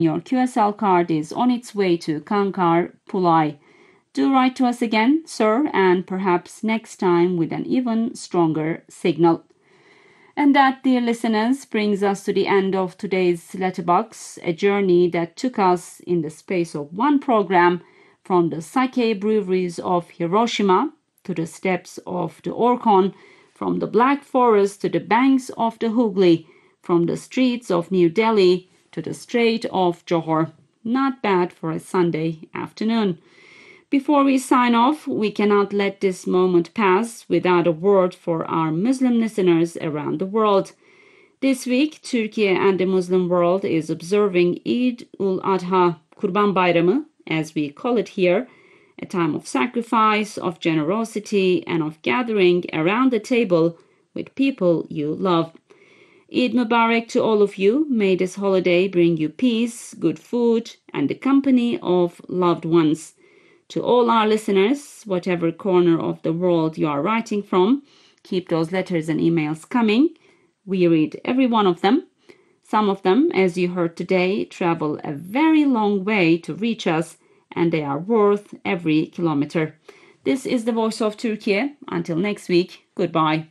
Your QSL card is on its way to Kankar, Pulai. Do write to us again, sir, and perhaps next time with an even stronger signal. And that, dear listeners, brings us to the end of today's Letterbox, a journey that took us in the space of one program from the sake breweries of Hiroshima to the steps of the Orkhon, from the Black Forest to the banks of the Hooghly, from the streets of New Delhi to the Strait of Johor. Not bad for a Sunday afternoon. Before we sign off, we cannot let this moment pass without a word for our Muslim listeners around the world. This week, Turkey and the Muslim world is observing Eid ul-Adha, Kurban Bayramı, as we call it here, a time of sacrifice, of generosity, and of gathering around the table with people you love. Eid Mubarak to all of you. May this holiday bring you peace, good food, and the company of loved ones. To all our listeners, whatever corner of the world you are writing from, keep those letters and emails coming. We read every one of them. Some of them, as you heard today, travel a very long way to reach us, and they are worth every kilometer. This is the Voice of Turkey. Until next week, goodbye.